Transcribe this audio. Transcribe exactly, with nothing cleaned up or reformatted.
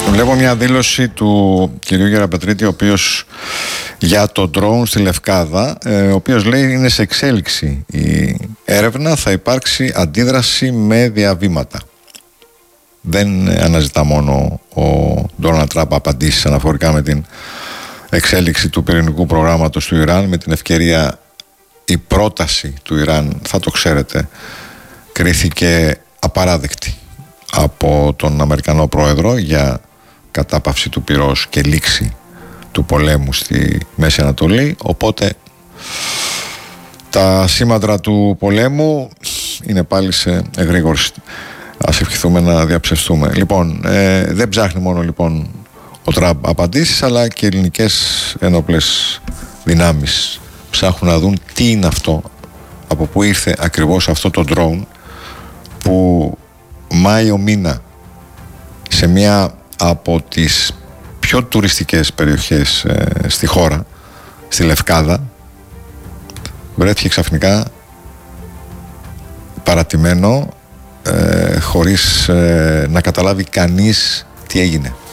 Βλέπω μια δήλωση του κυρίου Γεραπετρίτη, ο οποίος για το ντρόουν στη Λευκάδα, ο οποίος λέει είναι σε εξέλιξη η έρευνα, θα υπάρξει αντίδραση με διαβήματα. Δεν αναζητά μόνο ο Ντόναλντ Τραμπ απαντήσεις αναφορικά με την εξέλιξη του πυρηνικού προγράμματος του Ιράν. Με την ευκαιρία, η πρόταση του Ιράν, θα το ξέρετε, κρίθηκε απαράδεκτη από τον Αμερικανό πρόεδρο για κατάπαυση του πυρός και λήξη του πολέμου στη Μέση Ανατολή. Οπότε τα σήμαντρα του πολέμου είναι πάλι σε εγρήγορση. Ας ευχηθούμε να διαψευστούμε. Λοιπόν, ε, δεν ψάχνει μόνο λοιπόν ο Τραμπ απαντήσεις, αλλά και οι ελληνικές ένοπλες δυνάμεις ψάχνουν να δουν τι είναι αυτό, από πού ήρθε ακριβώς αυτό το drone που Μάιο μήνα σε μια από τις πιο τουριστικές περιοχές ε, στη χώρα, στη Λευκάδα, βρέθηκε ξαφνικά παρατημένο, ε, χωρίς ε, να καταλάβει κανείς τι έγινε.